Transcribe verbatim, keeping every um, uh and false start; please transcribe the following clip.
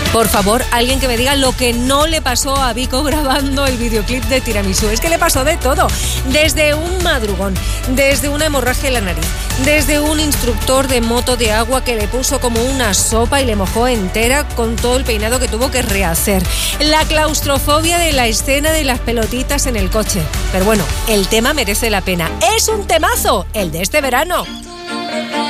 Por favor, alguien que me diga lo que no le pasó a Vico grabando el videoclip de Tiramisú. Es que le pasó de todo. Desde un madrugón, desde una hemorragia en la nariz, desde un instructor de moto de agua que le puso como una sopa y le mojó entera con todo el peinado que tuvo que rehacer. La claustrofobia de la escena de las pelotitas en el coche. Pero bueno, el tema merece la pena. Es un temazo, el de este verano.